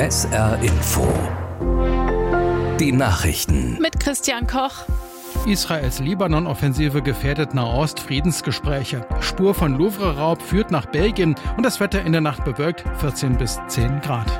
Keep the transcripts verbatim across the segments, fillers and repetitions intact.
S R Info. Die Nachrichten. Mit Christian Koch. Israels Libanon-Offensive gefährdet Nahost-Friedensgespräche. Spur von Louvre-Raub führt nach Belgien und das Wetter in der Nacht bewölkt, vierzehn bis zehn Grad.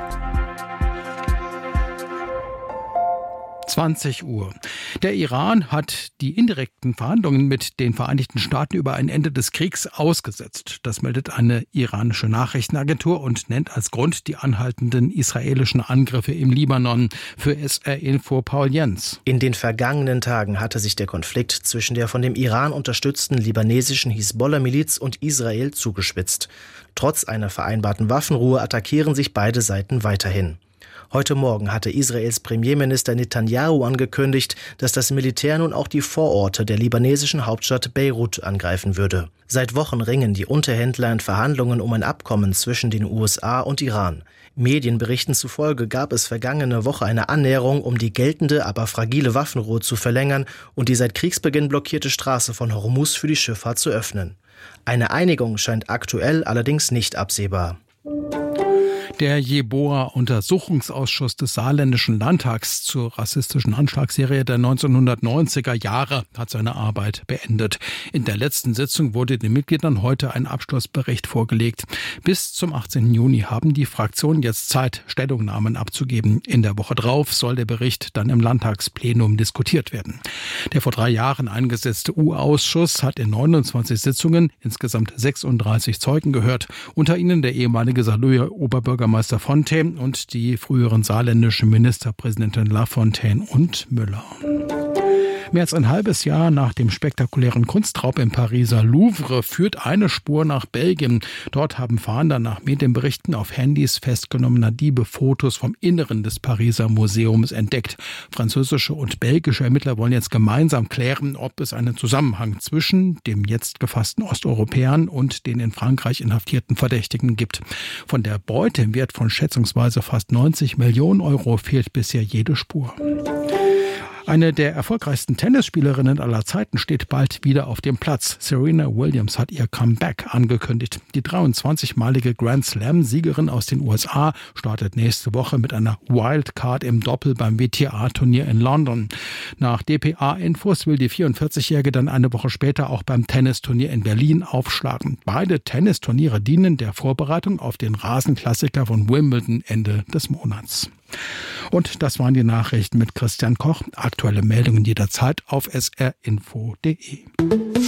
zwanzig Uhr. Der Iran hat die indirekten Verhandlungen mit den Vereinigten Staaten über ein Ende des Kriegs ausgesetzt. Das meldet eine iranische Nachrichtenagentur und nennt als Grund die anhaltenden israelischen Angriffe im Libanon. Für S R Info Paul Jens. In den vergangenen Tagen hatte sich der Konflikt zwischen der von dem Iran unterstützten libanesischen Hisbollah-Miliz und Israel zugespitzt. Trotz einer vereinbarten Waffenruhe attackieren sich beide Seiten weiterhin. Heute Morgen hatte Israels Premierminister Netanyahu angekündigt, dass das Militär nun auch die Vororte der libanesischen Hauptstadt Beirut angreifen würde. Seit Wochen ringen die Unterhändler in Verhandlungen um ein Abkommen zwischen den U S A und Iran. Medienberichten zufolge gab es vergangene Woche eine Annäherung, um die geltende, aber fragile Waffenruhe zu verlängern und die seit Kriegsbeginn blockierte Straße von Hormuz für die Schifffahrt zu öffnen. Eine Einigung scheint aktuell allerdings nicht absehbar. Der Jeboa-Untersuchungsausschuss des Saarländischen Landtags zur rassistischen Anschlagsserie der neunzehnhundertneunziger Jahre hat seine Arbeit beendet. In der letzten Sitzung wurde den Mitgliedern heute ein Abschlussbericht vorgelegt. Bis zum achtzehnten Juni haben die Fraktionen jetzt Zeit, Stellungnahmen abzugeben. In der Woche drauf soll der Bericht dann im Landtagsplenum diskutiert werden. Der vor drei Jahren eingesetzte U-Ausschuss hat in neunundzwanzig Sitzungen insgesamt sechsunddreißig Zeugen gehört. Unter ihnen der ehemalige Saarlouer Oberbürgermeister Meister Fontaine und die früheren saarländischen Ministerpräsidenten Lafontaine und Müller. Mehr als ein halbes Jahr nach dem spektakulären Kunstraub im Pariser Louvre führt eine Spur nach Belgien. Dort haben Fahnder nach Medienberichten auf Handys festgenommener Diebe Fotos vom Inneren des Pariser Museums entdeckt. Französische und belgische Ermittler wollen jetzt gemeinsam klären, ob es einen Zusammenhang zwischen dem jetzt gefassten Osteuropäern und den in Frankreich inhaftierten Verdächtigen gibt. Von der Beute im Wert von schätzungsweise fast neunzig Millionen Euro fehlt bisher jede Spur. Eine der erfolgreichsten Tennisspielerinnen aller Zeiten steht bald wieder auf dem Platz. Serena Williams hat ihr Comeback angekündigt. Die dreiundzwanzigmalige Grand Slam-Siegerin aus den U S A startet nächste Woche mit einer Wildcard im Doppel beim W T A-Turnier in London. Nach D P A-Infos will die vierundvierzigjährige dann eine Woche später auch beim Tennisturnier in Berlin aufschlagen. Beide Tennisturniere dienen der Vorbereitung auf den Rasenklassiker von Wimbledon Ende des Monats. Und das waren die Nachrichten mit Christian Koch. Aktuelle Meldungen jederzeit auf s r info punkt d e.